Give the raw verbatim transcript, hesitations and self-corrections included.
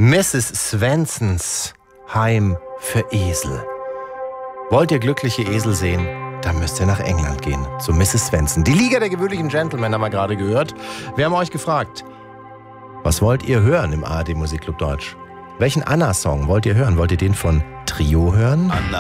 Misses Svensons Heim für Esel. Wollt ihr glückliche Esel sehen? Dann müsst ihr nach England gehen, zu Misses Svensson. Die Liga der gewöhnlichen Gentlemen haben wir gerade gehört. Wir haben euch gefragt, was wollt ihr hören im A R D Musikclub Deutsch? Welchen Anna-Song wollt ihr hören? Wollt ihr den von Trio hören? Anna.